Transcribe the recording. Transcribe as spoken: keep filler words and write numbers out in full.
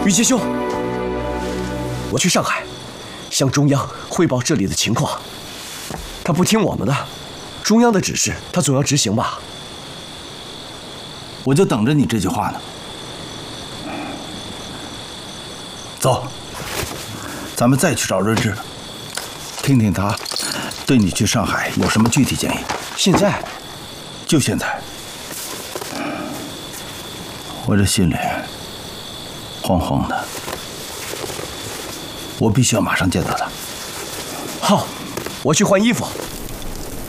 云溪兄，我去上海，向中央汇报这里的情况。他不听我们的，中央的指示他总要执行吧？ 我就等着你这句话呢。走，咱们再去找润之，听听他对你去上海有什么具体建议。 现在， 就现在。我这心里慌慌的，我必须要马上见到他。 好，我去换衣服。